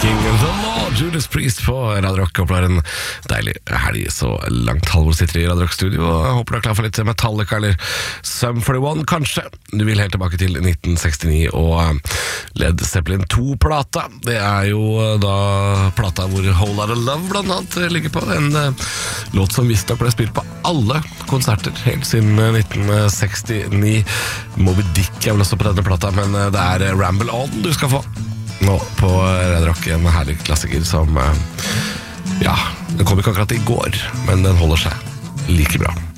Breaking the Law, Judas Priest på Radio Rock. Håper det er en deilig helg så langt. Halvor sitter i Radio Rock-studio og håper du er klar for litt Metallica eller Sum 41, kanskje. Du vil helt tilbake til 1969 og Led Zeppelin 2-plata. Det er jo da plata hvor Whole Lotta Love blant annet ligger på. En låt som visst nok ble spilt på alle konserter helt siden 1969. Moby Dick er vel også på denne plata, men det er Ramble On du skal få nå på Radio Rock, en herlig klassiker som, ja, den kom ikke akkurat i går, men den holder seg like bra.